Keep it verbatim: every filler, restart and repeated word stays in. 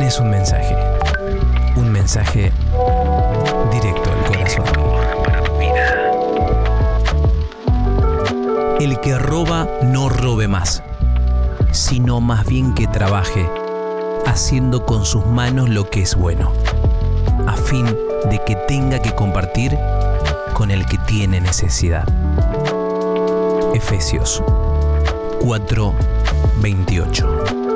es un mensaje. Un mensaje directo al corazón. El que roba no robe más, sino más bien que trabaje, haciendo con sus manos lo que es bueno, a fin de que tenga que compartir con el que tiene necesidad. Efesios cuatro veintiocho.